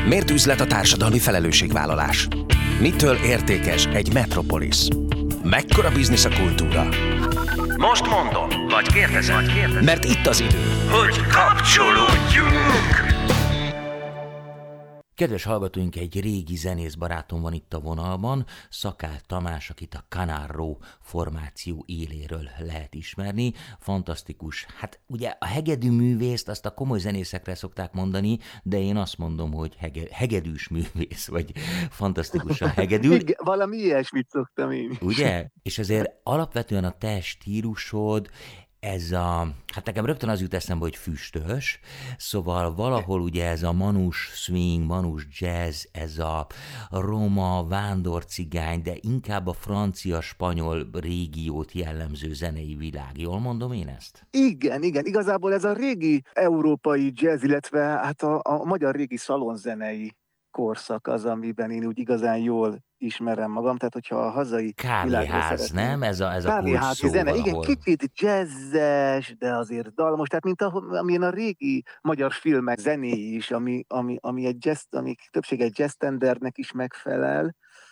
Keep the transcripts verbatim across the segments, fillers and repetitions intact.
Miért üzlet a társadalmi felelősségvállalás? Mitől értékes egy metropolis? Mekkora biznisz a kultúra? Most mondom, vagy kérdezem, vagy kérdezem. Mert itt az idő, hogy kapcsolódjunk! Kedves hallgatóink, egy régi zenész barátom van itt a vonalban, Szakál Tamás, akit a Canarro formáció éléről lehet ismerni. Fantasztikus. Hát ugye a hegedű művészt azt a komoly zenészekre szokták mondani, de én azt mondom, hogy hege, hegedűs művész, vagy fantasztikusan hegedül. Igen, valami ilyesmit szoktam én is. Ugye? És azért alapvetően a te stílusod, ez a, hát nekem rögtön az jut eszembe, hogy füstös, szóval valahol ugye ez a manus swing, manus jazz, ez a roma, vándorcigány, de inkább a francia-spanyol régiót jellemző zenei világ. Jól mondom én ezt? Igen, igen. Igazából ez a régi európai jazz, illetve hát a, a magyar régi szalonzenei korszak az, amiben én úgy igazán jól ismerem magam, tehát hogyha a hazai kávéház, nem? Ez a, ez a kulcs szó zene, valahol. igen, kicsit jazzes, de azért dalmos, tehát mint a, amilyen a régi magyar filmek zenéi is, ami, ami, ami egy jazz, ami többsége egy jazz standardnek is megfelel,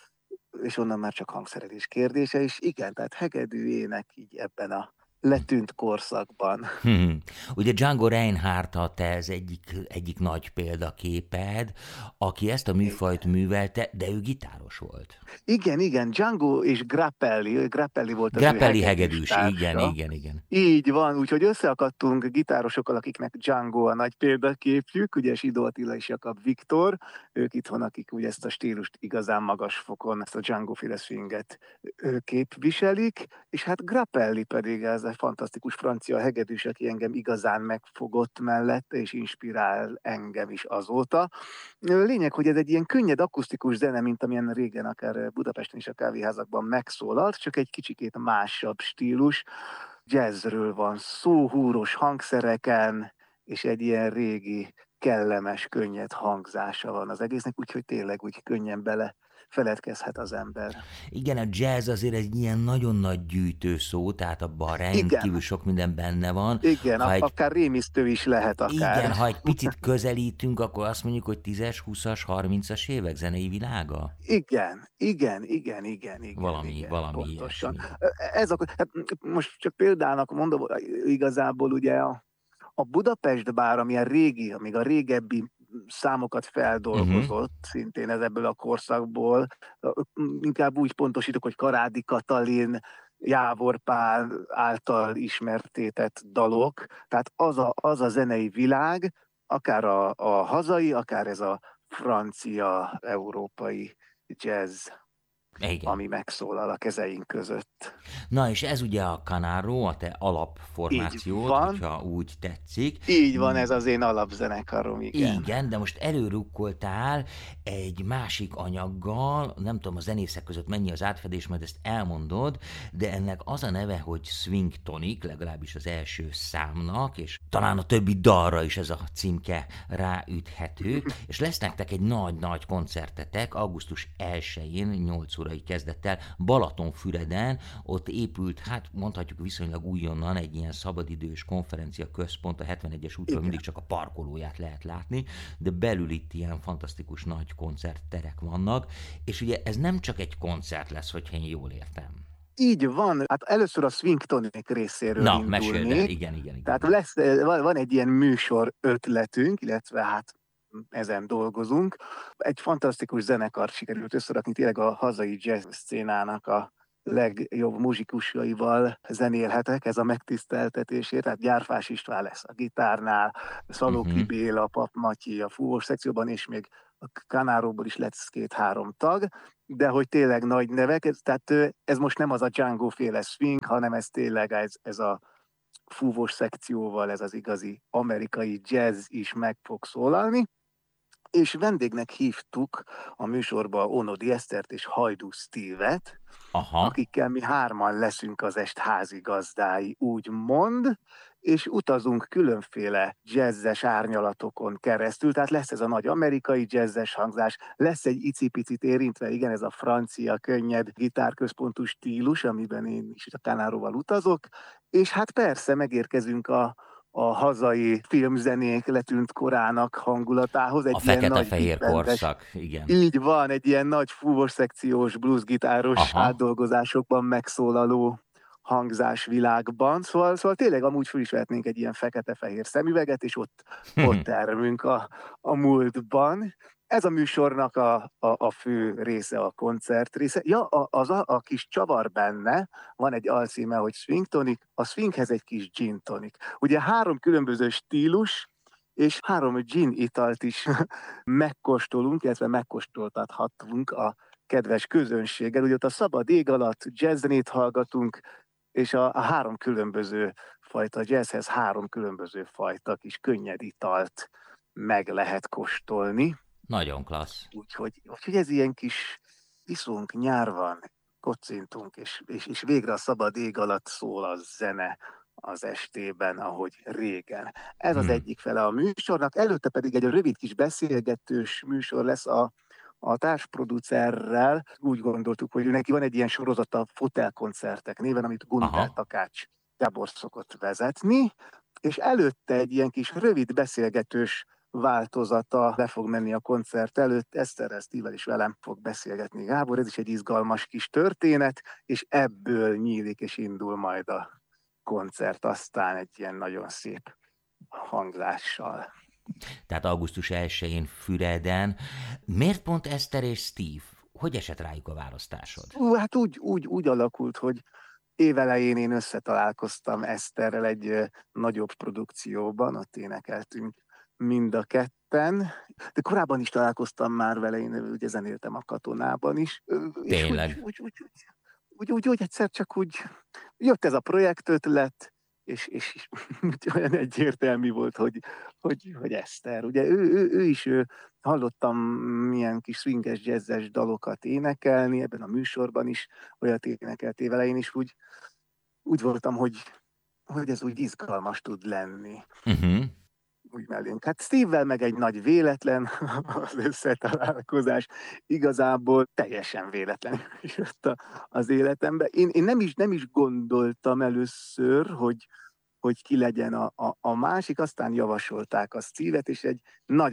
és onnan már csak hangszerelés kérdése, és igen, tehát hegedű ének így ebben a letűnt korszakban. Hmm. Ugye Django Reinhardt a te ez egyik, egyik nagy példaképed, aki ezt a műfajt művelte, de ő gitáros volt. Igen, igen, Django és Grappelli, Grappelli volt az Grappelli ő hegedűs, társa. igen, igen, igen. Így van, úgyhogy összeakadtunk gitárosokkal, akiknek Django a nagy példaképjük, ugye Sidó Attila és Jakab Viktor, ők itthon, akik ugye ezt a stílust igazán magas fokon, ezt a Django-féle swinget képviselik, és hát Grappelli pedig ez a fantasztikus francia hegedűs, aki engem igazán megfogott mellette, és inspirál engem is azóta. Lényeg, hogy ez egy ilyen könnyed akusztikus zene, mint amilyen régen akár Budapesten is a kávéházakban megszólalt, csak egy kicsikét másabb stílus. Jazzről van szó, húros hangszereken, és egy ilyen régi, kellemes, könnyed hangzása van az egésznek, úgyhogy tényleg úgy könnyen bele feledkezhet az ember. Igen, a jazz azért egy ilyen nagyon nagy gyűjtő szó, tehát abban rendkívül sok minden benne van. Igen, ha egy... akár rémisztő is lehet akár. Igen, ha egy picit közelítünk, akkor azt mondjuk, hogy tízes, húszas, harmincas évek zenei világa? Igen, igen, igen, igen. igen valami, igen, valami pontosan. ilyesmi. Ez a, hát most csak példának mondom, igazából ugye a, a Budapest bár, amilyen régi, amíg a régebbi számokat feldolgozott, uh-huh. szintén ez ebből a korszakból. Inkább úgy pontosítok, hogy Karádi Katalin, Jávor Pál által ismertétett dalok. Tehát az a, az a zenei világ, akár a, a hazai, akár ez a francia, európai jazz, igen. ami megszólal a kezeink között. Na és ez ugye a Canarro, a te alapformációt, hogyha úgy tetszik. Így van, ez az én alapzenekarom, igen. Igen, de most előrukkoltál egy másik anyaggal, nem tudom a zenészek között mennyi az átfedés, majd ezt elmondod, de ennek az a neve, hogy Swing Tonic, legalábbis az első számnak, és talán a többi dalra is ez a címke ráüthető, és lesz nektek egy nagy-nagy koncertetek augusztus elsején, nyolc órai kezdettel Balatonfüreden, ott épült, hát mondhatjuk viszonylag újonnan egy ilyen szabadidős konferencia központ, a hetvenegyes útról mindig csak a parkolóját lehet látni, de belül itt ilyen fantasztikus nagy koncertterek vannak, és ugye ez nem csak egy koncert lesz, hogyha én jól értem. Így van, hát először a Swing Tonic részéről Na, indulni. meséld el, igen, igen, igen. Tehát lesz, van egy ilyen műsor ötletünk, illetve hát ezen dolgozunk. Egy fantasztikus zenekart sikerült összerakni, tényleg a hazai jazz szcénának a legjobb muzsikusaival zenélhetek, ez a megtiszteltetésért, tehát Gyárfás István lesz a gitárnál, Szalóki uh-huh. Béla, Pap Matyi a fúvós szekcióban, és még a Canarróból is lesz két-három tag, de hogy tényleg nagy nevek, ez, tehát ez most nem az a Django-féle swing, hanem ez tényleg ez, ez a fúvós szekcióval, ez az igazi amerikai jazz is meg fog szólalni, és vendégnek hívtuk a műsorba Ónodi Esztert és Hajdú Steve-et, Aha. akikkel mi hárman leszünk az est házigazdái, úgymond, és utazunk különféle jazzes árnyalatokon keresztül, tehát lesz ez a nagy amerikai jazzes hangzás, lesz egy icipicit érintve, igen, ez a francia könnyed gitárközpontú stílus, amiben én is a Canarróval utazok, és hát persze megérkezünk a a hazai filmzenék letűnt korának hangulatához. Egy A ilyen fekete-fehér nagy korszak, igen. Így van, egy ilyen nagy fúvós szekciós, bluesgitáros Aha. átdolgozásokban megszólaló hangzásvilágban. Szóval, szóval tényleg amúgy föl is vehetnénk egy ilyen fekete-fehér szemüveget, és ott, ott termünk a, a múltban. Ez a műsornak a, a, a fő része, a koncert része. Ja, a, az a, a kis csavar benne, van egy alcíme, hogy Swing Tonic, a swinghez egy kis gin tonic. Ugye három különböző stílus, és három gin italt is megkóstolunk, illetve megkóstoltathatunk a kedves közönséggel. Ugye ott a szabad ég alatt jazzzenét hallgatunk, és a, a három különböző fajta jazzhez három különböző fajta kis könnyed italt meg lehet kóstolni. Nagyon klassz. Úgyhogy, úgyhogy ez ilyen kis iszunk, nyár van, kocintunk, és, és, és végre a szabad ég alatt szól a zene az estében, ahogy régen. Ez az Hmm. egyik fele a műsornak, előtte pedig egy rövid kis beszélgetős műsor lesz a, a társproducerrel. Úgy gondoltuk, hogy neki van egy ilyen sorozata Fotelkoncertek néven, amit Gundel Takács Gábor szokott vezetni, és előtte egy ilyen kis rövid beszélgetős változata le fog menni a koncert előtt. Eszterrel, Steve-vel is velem fog beszélgetni Gábor, ez is egy izgalmas kis történet, és ebből nyílik és indul majd a koncert, aztán egy ilyen nagyon szép hangzással. Tehát augusztus elsején Füreden. Miért pont Eszter és Steve? Hogy esett rájuk a választásod? Ú, hát úgy, úgy, úgy alakult, hogy évelején én összetalálkoztam Eszterrel egy ö, nagyobb produkcióban, ott énekeltünk mind a ketten, de korábban is találkoztam már vele, én ugye zenéltem a Katonában is. Ö, és Tényleg? Úgy, úgy, úgy, úgy, úgy, úgy egyszer csak úgy jött ez a projektötlet, és, és, és olyan egyértelmű volt, hogy, hogy, hogy Eszter. Ugye ő, ő, ő is ő, hallottam milyen kis swinges, jazzes dalokat énekelni, ebben a műsorban is olyat énekelté vele, én is úgy, úgy voltam, hogy, hogy ez úgy izgalmas tud lenni. Uh-huh. Úgy mellénk. Hát Steve-vel meg egy nagy véletlen az összetalálkozás. Igazából teljesen véletlenül jött a, az életembe. Én, én nem, is, nem is gondoltam először, hogy, hogy ki legyen a, a, a másik, aztán javasolták a Steve-et, és egy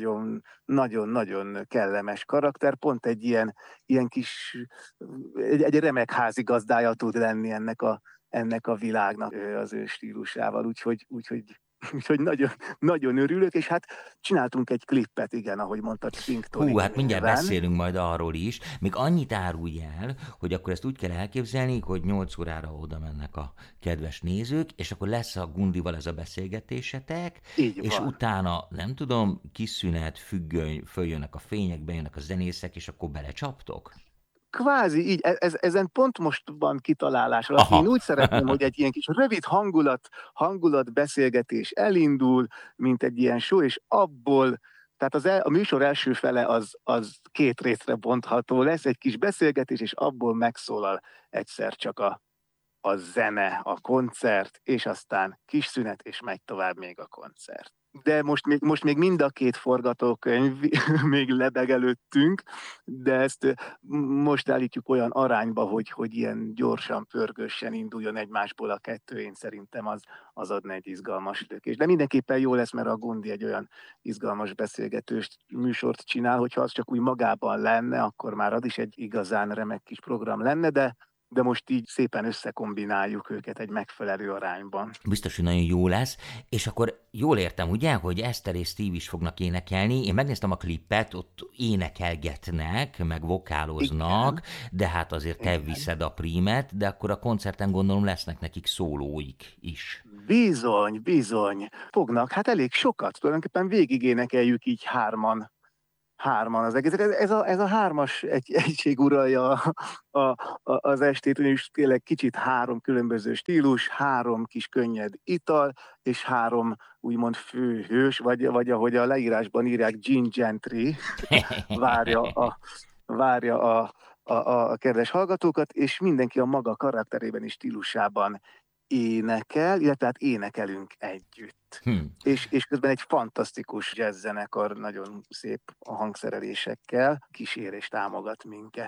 nagyon-nagyon-nagyon kellemes karakter, pont egy ilyen, ilyen kis, egy, egy remek házigazdája tud lenni ennek a, ennek a világnak az ő stílusával, úgyhogy, úgyhogy Úgyhogy nagyon, nagyon örülök, és hát csináltunk egy klippet, igen, ahogy mondtad, Swing Tonic Hú, hát mindjárt néven. beszélünk majd arról is. Még annyit árulj el, hogy akkor ezt úgy kell elképzelni, hogy nyolc órára oda mennek a kedves nézők, és akkor lesz a Gundival ez a beszélgetésetek, Így és van. utána, nem tudom, kis szünet, függöny, följönnek a fények, bejönnek a zenészek, és akkor belecsaptok? Kvázi így, ez, ezen pont most van kitalálás alatt. Aha. Én úgy szeretném, hogy egy ilyen kis rövid hangulat, hangulat beszélgetés elindul, mint egy ilyen show, és abból, tehát az el, a műsor első fele az, az két részre bontható lesz, egy kis beszélgetés, és abból megszólal egyszer csak a, a zene, a koncert, és aztán kis szünet, és megy tovább még a koncert. De most még, most még mind a két forgatókönyv még lebeg előttünk, de ezt most állítjuk olyan arányba, hogy, hogy ilyen gyorsan, pörgősen induljon egymásból a kettő, én szerintem az, az adna egy izgalmas lökést. De mindenképpen jó lesz, mert a Gundi egy olyan izgalmas beszélgetős műsort csinál, hogyha az csak úgy magában lenne, akkor már az is egy igazán remek kis program lenne, de de most így szépen összekombináljuk őket egy megfelelő arányban. Biztos, hogy nagyon jó lesz, és akkor jól értem, ugye, hogy Eszter és Steve is fognak énekelni. Én megnéztem a klippet, ott énekelgetnek, meg vokáloznak, igen. De hát azért te igen. viszed a prímet, de akkor a koncerten gondolom lesznek nekik szólóik is. Bizony, bizony. Fognak, hát elég sokat, tulajdonképpen végig énekeljük így hárman. Hárman az egész. Ez, ez, a, ez a hármas egy, egység uralja a, a, a, az estét, ugyanis tényleg kicsit három különböző stílus, három kis könnyed ital, és három úgymond főhős, vagy, vagy ahogy a leírásban írják, Gin Gentry várja a, várja a, a, a kedves hallgatókat, és mindenki a maga karakterében és stílusában énekel, illetve hát énekelünk együtt. Hmm. És, és közben egy fantasztikus jazzzenekar, nagyon szép hangszerelésekkel kísér és támogat minket.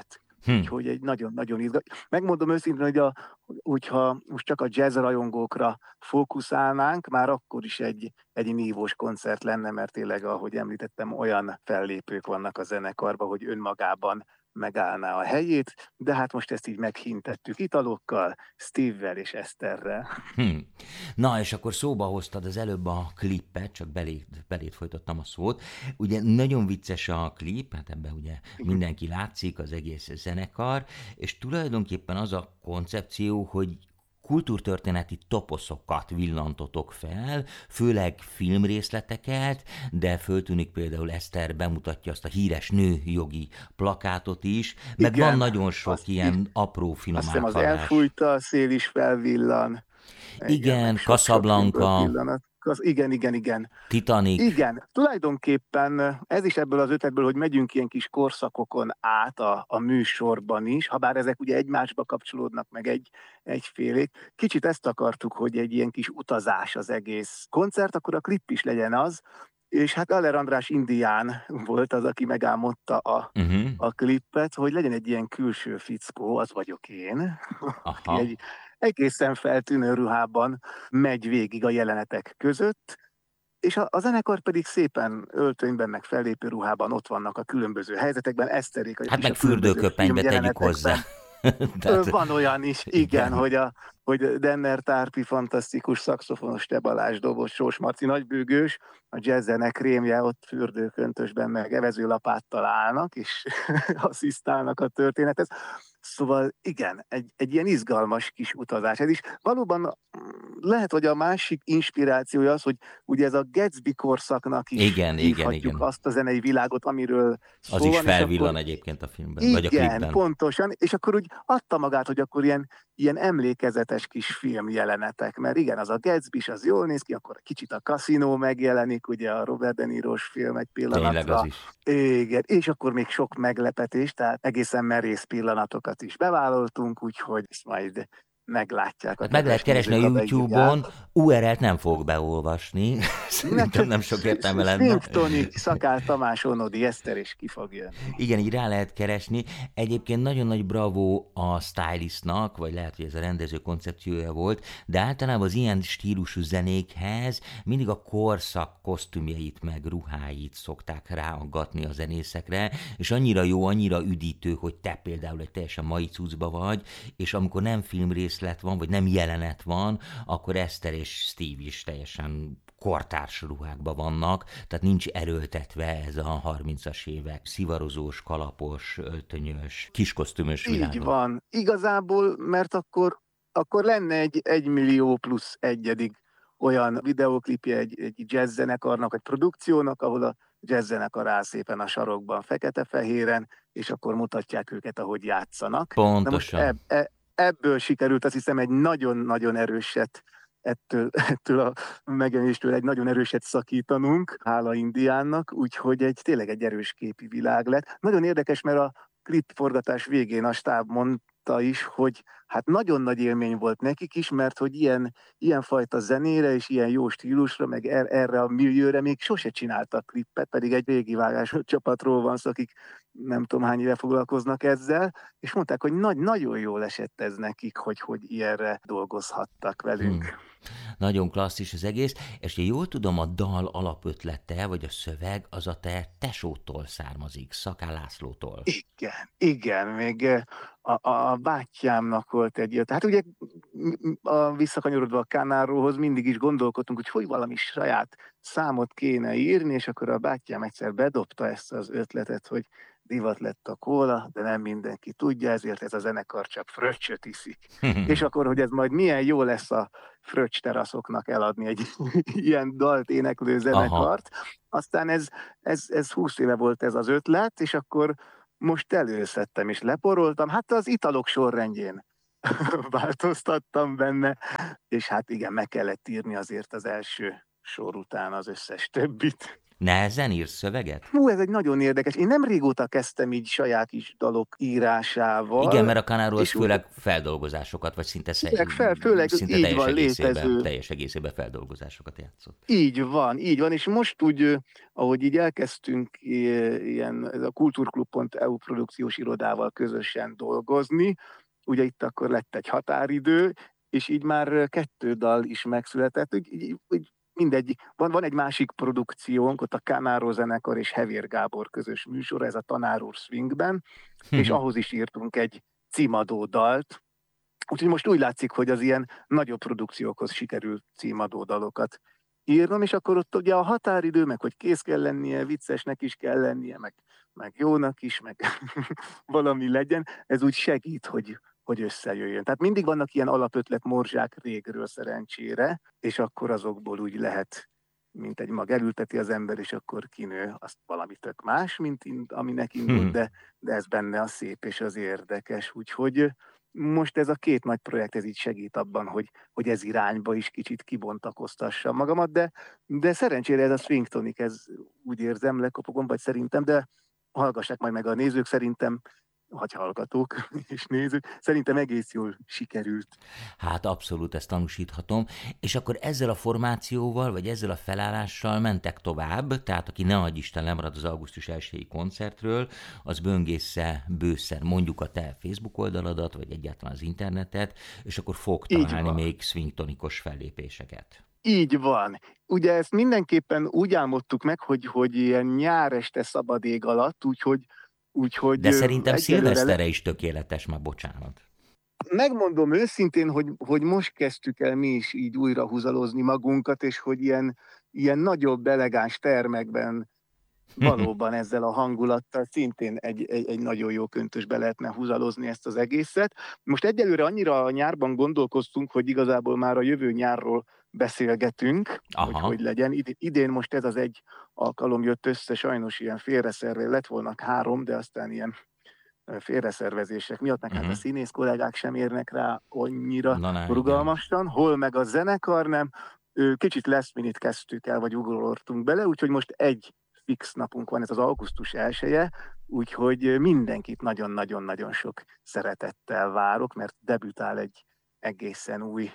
Hm. Úgyhogy egy nagyon-nagyon izgalmas. Megmondom őszintén, hogy a, hogyha most csak a jazz rajongókra fókuszálnánk, már akkor is egy, egy nívós koncert lenne, mert tényleg, ahogy említettem, olyan fellépők vannak a zenekarban, hogy önmagában megállná a helyét, de hát most ezt így meghintettük italokkal, Steve-vel és Eszterrel. Hm. Na, és akkor szóba hoztad az előbb a klipet, csak belét, belét folytattam a szót. Ugye nagyon vicces a klip, hát ebben ugye mindenki látszik, az egész zenekar, és tulajdonképpen az a koncepció, hogy kultúrtörténeti toposzokat villantotok fel, főleg filmrészleteket, de föltűnik például Eszter bemutatja azt a híres nőjogi plakátot is, meg Igen, van nagyon sok azt ilyen így- apró finom Azt hiszem az áthalás. elfújta, a szél is felvillan. Igen, meg sok-sok Casablanca. filmből pillanat. Kasz- Igen, igen, igen. Titanic. Igen, tulajdonképpen ez is ebből az ötletből, hogy megyünk ilyen kis korszakokon át a, a műsorban is, ha bár ezek ugye egymásba kapcsolódnak meg egy, egyfélék. Kicsit ezt akartuk, hogy egy ilyen kis utazás az egész koncert, akkor a klip is legyen az, és hát Aller András indián volt az, aki megálmodta a, Uh-huh. a klippet, hogy legyen egy ilyen külső fickó, az vagyok én, Aha. aki egy egészen feltűnő ruhában megy végig a jelenetek között, és a, a zenekar pedig szépen öltönyben, meg fellépő ruhában ott vannak a különböző helyzetekben, Eszterék Hát is meg a különböző fürdőköpenybe tegyük filmjelenetekben. hozzá. Ö, Tehát, Van olyan is, igen. igen, hogy, a, hogy Denner Tárpi fantasztikus szaxofonos, Te Balázs dobos, Sós Marci nagybőgős, a jazzenek krémje ott fürdőköntösben meg evezőlapáttal állnak, és asszisztálnak a történethez. Szóval igen, egy, egy ilyen izgalmas kis utazás. Ez is valóban mm, lehet, hogy a másik inspirációja az, hogy ugye ez a Gatsby korszaknak is Igen, igen, hívhatjuk igen. azt a zenei világot, amiről szó Az is van, és felvillan akkor- egyébként a filmben, vagy a igen, klipben. pontosan, és akkor úgy adta magát, hogy akkor ilyen, ilyen emlékezetes kis filmjelenetek, mert igen, az a Gatsby is, az jól néz ki, akkor kicsit a Casino megjelenik, ugye a Robert De Niro-s film egy pillanatra. Tényleg az is. Igen, és akkor még sok meglepetés, tehát egészen merész pillanatokat is bevállaltunk, úgyhogy ezt majd meglátják. Hát meg lehet keresni a YouTube-on, u er el-t nem fogok beolvasni, szerintem nem sok értelme lenne. Swing Tonic, Szakál Tamás, Onodi Eszter, és ki fog jönni. Igen, így rá lehet keresni. Egyébként nagyon nagy bravo a stylistnak, vagy lehet, hogy ez a rendező koncepciója volt, de általában az ilyen stílusú zenékhez mindig a korszak kosztümjeit meg ruháit szokták ráaggatni a zenészekre, és annyira jó, annyira üdítő, hogy te például egy teljesen mai cuccba vagy, és amikor nem filmrészlet van, vagy nem jelenet van, akkor Eszter és Steve is teljesen kortárs ruhákban vannak, tehát nincs erőltetve ez a harmincas évek szivarozós, kalapos, öltönyös, kiskosztümös világ. Így van. Igazából, mert akkor, akkor lenne egy egymillió plusz egyedik olyan videóklipje egy, egy jazz zenekarnak, egy produkciónak, ahol a jazz zenekar áll szépen a sarokban, fekete-fehéren, és akkor mutatják őket, ahogy játszanak. Pontosan. Na most eb, eb, ebből sikerült, azt hiszem, egy nagyon-nagyon erőset ettől, ettől a megjelenéstől egy nagyon erőset szakítanunk, hála Indiánnak, úgyhogy egy tényleg egy erős képi világ lett. Nagyon érdekes, mert a klipforgatás végén a stáb mondta is, hogy hát nagyon nagy élmény volt nekik is, mert hogy ilyen, ilyen fajta zenére és ilyen jó stílusra, meg er, erre a millióra még sose csináltak klippet, pedig egy régi vágás csapatról van szó, akik nem tudom hány éve foglalkoznak ezzel, és mondták, hogy nagy, nagyon jól esett ez nekik, hogy, hogy ilyenre dolgozhattak velünk. Hmm. Nagyon klasszis az egész, és ha jól tudom, a dal alapötlete, vagy a szöveg, az a te tesótól származik, Szakál Lászlótól. Igen, igen, még a, a bátyámnak volt egy ilyet. Hát ugye a, visszakanyarodva a Kánáróhoz mindig is gondolkodtunk, hogy hogy valami saját számot kéne írni, és akkor a bátyám egyszer bedobta ezt az ötletet, hogy divat lett a kóla, de nem mindenki tudja, ezért ez a zenekar csak fröccsöt iszik. És akkor, hogy ez majd milyen jó lesz a fröccs teraszoknak eladni egy ilyen dalt éneklő zenekart. Aha. Aztán ez, ez, ez húsz éve volt ez az ötlet, és akkor most előszedtem és leporoltam. Hát az italok sorrendjén változtattam benne, és hát igen, meg kellett írni azért az első sor után az összes többit. Nehezen írsz szöveget? Hú, ez egy nagyon érdekes. Én nem régóta kezdtem így saját kis dalok írásával. Igen, mert a Kanáró az főleg feldolgozásokat, vagy szinte, főleg, fel, főleg szinte így teljes, van, egészében, létező. teljes egészében feldolgozásokat játszott. Így van, így van, és most úgy, ahogy így elkezdtünk ilyen, ez a kulturklub pont e u produkciós irodával közösen dolgozni, ugye itt akkor lett egy határidő, és így már kettő dal is megszületett, úgy, így, úgy mindegy, van, van egy másik produkciónk, ott a Kanáró zenekar és Hevér Gábor közös műsor, ez a Tanár úr Swingben, hm. és ahhoz is írtunk egy címadó dalt, úgyhogy most úgy látszik, hogy az ilyen nagyobb produkciókhoz sikerült címadó dalokat írnom, és akkor ott ugye a határidő, meg hogy kész kell lennie, viccesnek is kell lennie, meg, meg jónak is, meg valami legyen, ez úgy segít, hogy hogy összejöjjön. Tehát mindig vannak ilyen alapötlet morzsák régről szerencsére, és akkor azokból úgy lehet, mint egy mag elülteti az ember, és akkor kinő azt valami tök más, mint aminek indult, hmm. de, de ez benne a szép és az érdekes. Úgyhogy most ez a két nagy projekt, ez így segít abban, hogy, hogy ez irányba is kicsit kibontakoztassam magamat, de, de szerencsére ez a Swing Tonic, ez úgy érzem, lekopogom, vagy szerintem, de hallgassák majd meg a nézők, szerintem vagy hallgatók és nézők, szerintem egész jól sikerült. Hát abszolút ezt tanúsíthatom, és akkor ezzel a formációval, vagy ezzel a felállással mentek tovább, tehát aki ne adj Isten lemarad az augusztus elsői koncertről, az böngészze bőszer mondjuk a te Facebook oldaladat, vagy egyáltalán az internetet, és akkor fog találni még Swing Tonicos fellépéseket. Így van. Ugye ezt mindenképpen úgy álmodtuk meg, hogy, hogy ilyen nyáreste szabad ég alatt, úgyhogy Úgyhogy de szerintem szilveszterre le... is tökéletes, már bocsánat. Megmondom őszintén, hogy, hogy most kezdtük el mi is így újra húzalozni magunkat, és hogy ilyen, ilyen nagyobb, elegáns termekben valóban ezzel a hangulattal szintén egy, egy, egy nagyon jó köntösbe lehetne húzalozni ezt az egészet. Most egyelőre annyira a nyárban gondolkoztunk, hogy igazából már a jövő nyárról beszélgetünk, Aha. hogy hogy legyen. Idén most ez az egy alkalom jött össze, sajnos ilyen félreszervezés, lett volna három, de aztán ilyen félreszervezések miatt, meg uh-huh. hát a színész kollégák sem érnek rá annyira Na, rugalmasan, hol meg a zenekar nem. Kicsit last minute kezdtük el, vagy ugoroltunk bele, úgyhogy most egy fix napunk van, ez az augusztus elseje, úgyhogy mindenkit nagyon-nagyon-nagyon sok szeretettel várok, mert debütál egy egészen új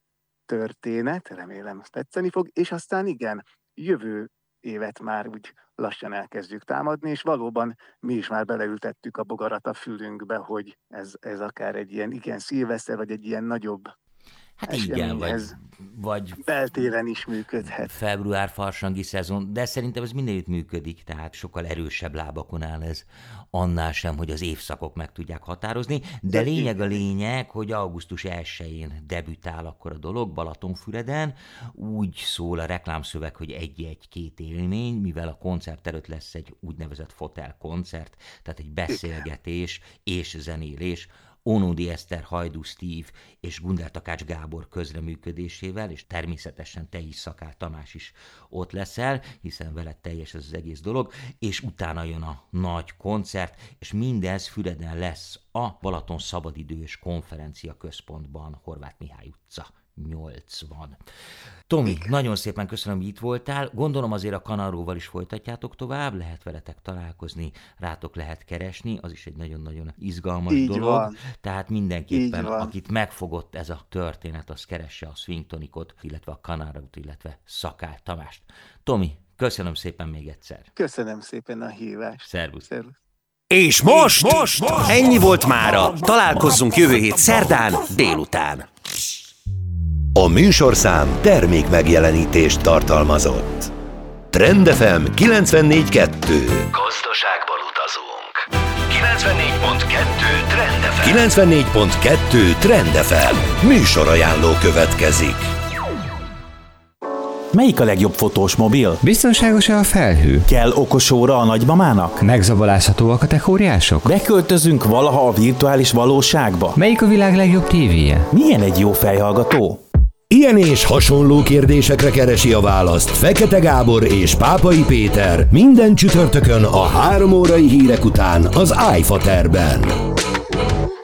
történet, remélem tetszeni fog, és aztán igen, jövő évet már úgy lassan elkezdjük támadni, és valóban mi is már beleültettük a bogarat a fülünkbe, hogy ez, ez akár egy ilyen igen szilveszter, vagy egy ilyen nagyobb Hát igen, vagy, vagy beltéren is működhet. Február farsangi szezon, de szerintem ez mindenütt működik, tehát sokkal erősebb lábakon áll ez, annál sem, hogy az évszakok meg tudják határozni, de, de lényeg a lényeg, hogy augusztus elsején debütál akkor a dolog Balatonfüreden, úgy szól a reklámszöveg, hogy egy-egy-két élmény, mivel a koncert előtt lesz egy úgynevezett fotelkoncert, tehát egy beszélgetés és zenélés, Ónodi Eszter, Hajdú Steve és Gundel Takács Gábor közreműködésével, és természetesen te is, Szakál Tamás is ott leszel, hiszen veled teljes ez az egész dolog, és utána jön a nagy koncert, és mindez Füreden lesz a Balaton Szabadidős Konferencia Központban, Horváth Mihály utca nyolcvan. Tomi, nagyon szépen köszönöm, hogy itt voltál. Gondolom azért a Kanaróval is folytatjátok tovább, lehet veletek találkozni, rátok lehet keresni, az is egy nagyon-nagyon izgalmas Így dolog. Van. Tehát mindenképpen, akit megfogott ez a történet, az keresse a Swing Tonicot, illetve a Kanárót, illetve Szakál Tamást. Tomi, köszönöm szépen még egyszer. Köszönöm szépen a hívást. Szervusz. Szervusz. És most, most, most ennyi volt mára. Találkozzunk jövő hét szerdán délután. A műsorszám termék megjelenítést tartalmazott. Trend ef em kilencvennégy kettő. Gazdaságban utazunk. kilencvennégy pont kettő Trend ef em. kilencvennégy pont kettő Trend ef em. Műsorajánló következik. Melyik a legjobb fotós mobil? Biztonságos-e a felhő? Kell okos óra a nagymamának? Megzabolázhatóak a kategóriások? Beköltözünk valaha a virtuális valóságba? Melyik a világ legjobb tévéje? Milyen egy jó fejhallgató? Ilyen és hasonló kérdésekre keresi a választ Fekete Gábor és Pápai Péter minden csütörtökön a három órai hírek után az iFaterben.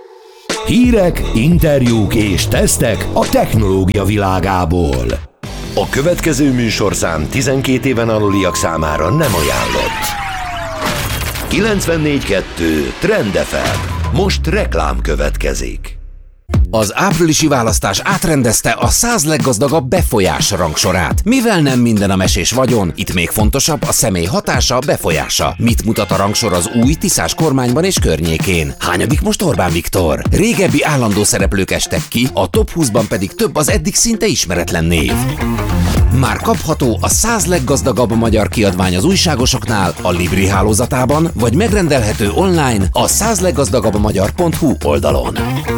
Hírek, interjúk és tesztek a technológia világából. A következő műsorszám tizenkét éven aluliak számára nem ajánlott. kilencvennégy kettő Trend ef em. Most reklám következik. Az áprilisi választás átrendezte a száz leggazdagabb befolyás rangsorát. Mivel nem minden a mesés vagyon, itt még fontosabb a személy hatása, befolyása. Mit mutat a rangsor az új Tiszás kormányban és környékén? Hányadik most Orbán Viktor? Régebbi állandó szereplők estek ki, a top húszban pedig több az eddig szinte ismeretlen név. Már kapható a száz leggazdagabb magyar kiadvány az újságosoknál, a Libri hálózatában, vagy megrendelhető online a száz leggazdagabb magyar pont hu oldalon.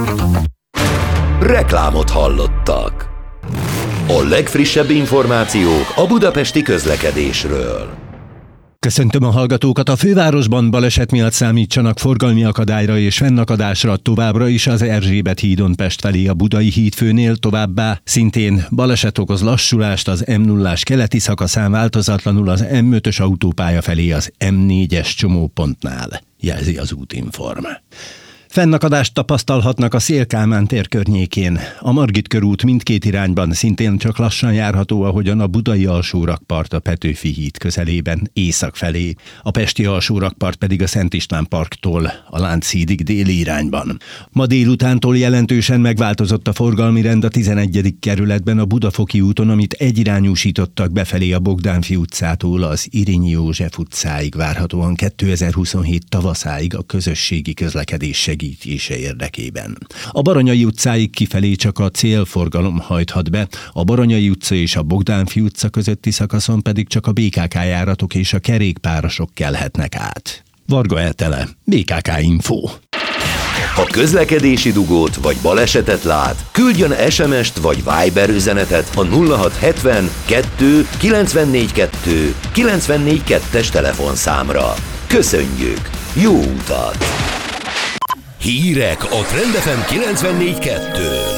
Reklámot hallottak. A legfrissebb információk a budapesti közlekedésről. Köszöntöm a hallgatókat! A fővárosban baleset miatt számítsanak forgalmi akadályra és fennakadásra továbbra is az Erzsébet hídon Pest felé a Budai hídfőnél, továbbá szintén baleset okoz lassulást az em nullás keleti szakaszán, változatlanul az em ötös autópálya felé az em négyes csomópontnál, jelzi az Útinform. Fennakadást tapasztalhatnak a Széll-Kálmán tér környékén. A Margit körút mindkét irányban szintén csak lassan járható, ahogyan a budai alsórakpart a Petőfi híd közelében észak felé, a pesti alsórakpart pedig a Szent István parktól a Lánchídig déli irányban. Ma délutántól jelentősen megváltozott a forgalmi rend a tizenegyedik kerületben a Budafoki úton, amit egyirányúsítottak befelé a Bogdánfi utcától az Irényi József utcáig, várhatóan kétezer-huszonhét tavaszáig a közösségi közlekedés segít érdekében. A Baranyai utcáig kifelé csak a célforgalom hajthat be, a Baranyai utca és a Bogdánfi utca közötti szakaszon pedig csak a bé ká ká járatok és a kerékpárosok kelhetnek át. Varga Etele, bé ká ká Info. Ha közlekedési dugót vagy balesetet lát, küldjön es em est vagy Viber üzenetet a nulla hat hetven kettő kilencvennégy kettő kilencvennégy kettes telefonszámra. Köszönjük! Jó utat! Hírek a Trend ef em kilencvennégy kettőn.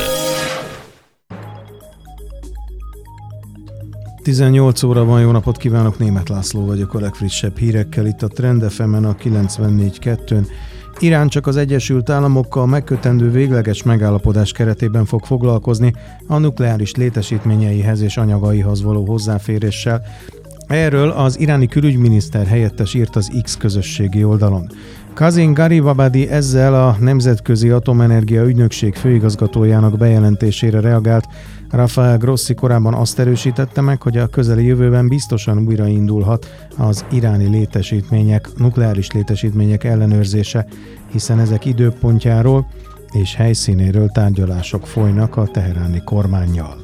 tizennyolc óra van, jó napot kívánok, Németh László vagyok a legfrissebb hírekkel itt a Trend ef emen a kilencvennégy kettőn. Irán csak az Egyesült Államokkal megkötendő végleges megállapodás keretében fog foglalkozni a nukleáris létesítményeihez és anyagaihoz való hozzáféréssel. Erről az iráni külügyminiszter helyettes írt az X közösségi oldalon. Kazim Garibabadi ezzel a Nemzetközi Atomenergia Ügynökség főigazgatójának bejelentésére reagált. Rafael Grossi korábban azt erősítette meg, hogy a közeli jövőben biztosan újraindulhat az iráni létesítmények, nukleáris létesítmények ellenőrzése, hiszen ezek időpontjáról és helyszínéről tárgyalások folynak a teheráni kormánnyal.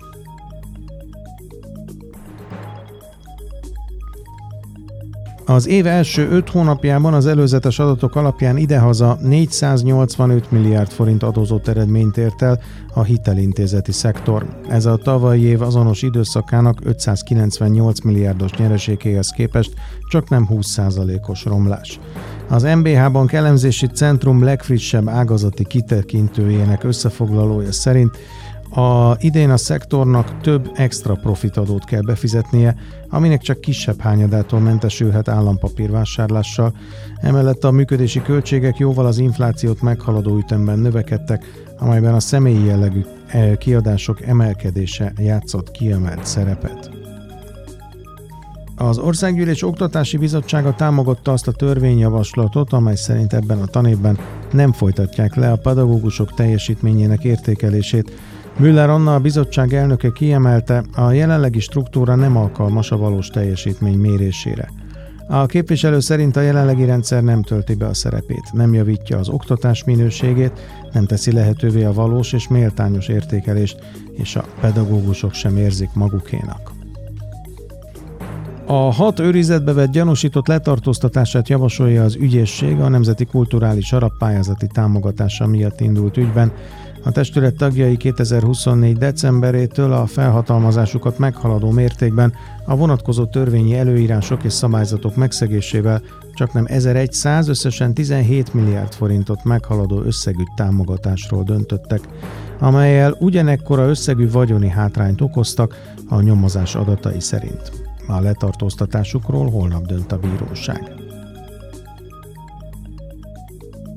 Az év első öt hónapjában az előzetes adatok alapján idehaza négyszáznyolcvanöt milliárd forint adózott eredményt ért el a hitelintézeti szektor. Ez a tavalyi év azonos időszakának ötszázkilencvennyolc milliárdos nyereségéhez képest csak nem húsz százalékos romlás. Az em bé há Bank elemzési centrum legfrissebb ágazati kitekintőjének összefoglalója szerint a idén a szektornak több extra profitadót kell befizetnie, aminek csak kisebb hányadától mentesülhet állampapírvásárlással. Emellett a működési költségek jóval az inflációt meghaladó ütemben növekedtek, amelyben a személyi jellegű kiadások emelkedése játszott kiemelt szerepet. Az Országgyűlés Oktatási Bizottsága támogatta azt a törvényjavaslatot, amely szerint ebben a tanévben nem folytatják le a pedagógusok teljesítményének értékelését. Müller Anna, a bizottság elnöke kiemelte, a jelenlegi struktúra nem alkalmas a valós teljesítmény mérésére. A képviselő szerint a jelenlegi rendszer nem tölti be a szerepét, nem javítja az oktatás minőségét, nem teszi lehetővé a valós és méltányos értékelést, és a pedagógusok sem érzik magukénak. A hat őrizetbe vett gyanúsított letartóztatását javasolja az ügyészség a Nemzeti Kulturális Alap pályázati támogatása miatt indult ügyben. A testület tagjai kétezer-huszonnégy decemberétől a felhatalmazásukat meghaladó mértékben a vonatkozó törvényi előírások és szabályzatok megszegésével csaknem ezerszáz, összesen tizenhét milliárd forintot meghaladó összegű támogatásról döntöttek, amellyel ugyanekkora összegű vagyoni hátrányt okoztak a nyomozás adatai szerint. A letartóztatásukról holnap dönt a bíróság.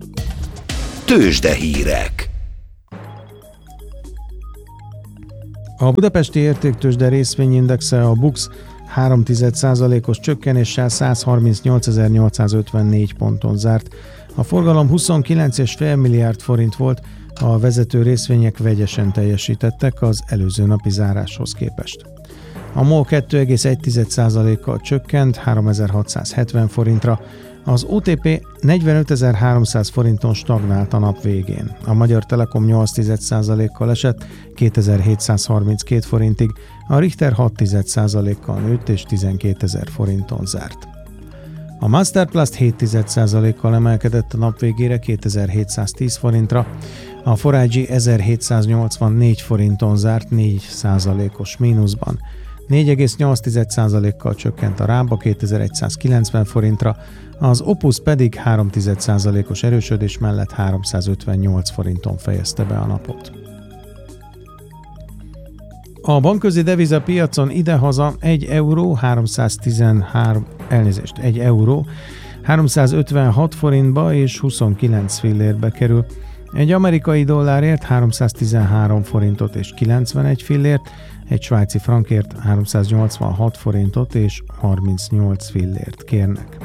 Tőzsdehírek. A budapesti értéktőzsde részvényindexe, a BUX három egész egy százalékos csökkenéssel százharmincnyolcezer-nyolcszázötvennégy ponton zárt. A forgalom huszonkilenc egész öt milliárd forint volt, a vezető részvények vegyesen teljesítettek az előző napi záráshoz képest. A MOL kettő egész egy százalékkal csökkent háromezer-hatszázhetven forintra, az o té pé negyvenötezer-háromszáz forinton stagnált a nap végén. A Magyar Telekom nyolc egész egy százalékkal esett kétezer-hétszázharminckét forintig, a Richter hat egész egy százalékkal nőtt és tizenkétezer forinton zárt. A Masterplast hét egész egy százalékkal emelkedett a nap végére kétezer-hétszáztíz forintra, a Forágyi ezerhétszáznyolcvannégy forinton zárt négy százalékos mínuszban. négy egész nyolc százalékkal csökkent a Rába kétezer-egyszázkilencven forintra, az Opus pedig három egész egy százalékos erősödés mellett háromszázötvennyolc forinton fejezte be a napot. A bankközi devizapiacon idehaza egy euró háromszáztizenhárom, elnézést, egy euró háromszázötvenhat forintba és huszonkilenc fillérbe kerül. Egy amerikai dollárért háromszáztizenhárom forintot és kilencvenegy fillért, egy svájci frankért háromszáznyolcvanhat forintot és harmincnyolc fillért kérnek.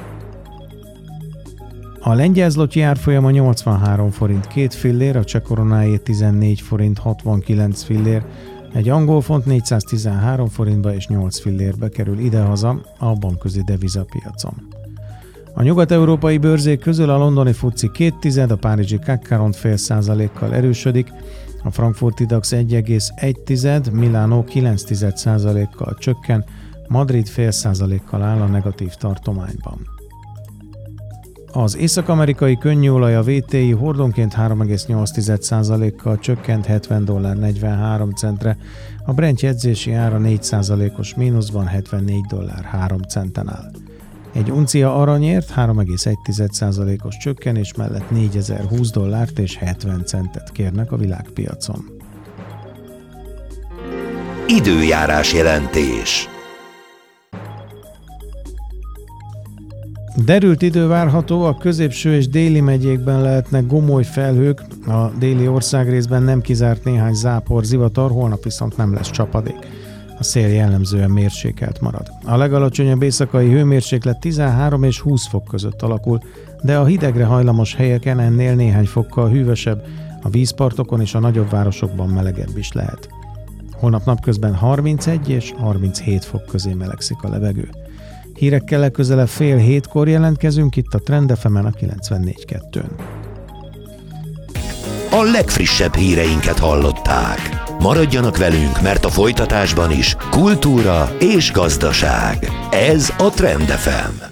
A lengyel zloty árfolyama nyolcvanhárom forint két fillér, a cseh koronáé tizennégy forint hatvankilenc fillér, egy angol font négyszáztizenhárom forintba és nyolc fillérbe kerül idehaza a bankközi devizapiacon. A nyugat-európai bőrzék közül a londoni fuci két tized, a párizsi cé á cé fél százalékkal erősödik, a frankfurti DAX egy egész egy tized, Milánó kilenc tized százalékkal csökken, Madrid fél százalékkal áll a negatív tartományban. Az észak-amerikai könnyűolaj a vé té i hordonként három egész nyolc tized százalékkal csökkent hetven dollár negyvenhárom centre, a Brent jegyzési ára négy százalékos mínuszban hetvennégy dollár három centen áll. Egy uncia aranyért három egész egy tized százalékos csökkenés mellett négyezer-húsz dollárt és hetven centet kérnek a világpiacon. Időjárás jelentés. Derült idő várható, a középső és déli megyékben lehetnek gomoly felhők, a déli országrészben nem kizárt néhány zápor, zivatar, holnap viszont nem lesz csapadék. A szél jellemzően mérsékelt marad. A legalacsonyabb éjszakai hőmérséklet tizenhárom és húsz fok között alakul, de a hidegre hajlamos helyeken ennél néhány fokkal hűvösebb, a vízpartokon és a nagyobb városokban melegebb is lehet. Holnap napközben harmincegy és harminchét fok közé melegszik a levegő. Hírekkel legközelebb fél hétkor jelentkezünk itt a Trend ef emen a kilencvennégy kettőn. A legfrissebb híreinket hallották. Maradjanak velünk, mert a folytatásban is kultúra és gazdaság. Ez a Trend ef em.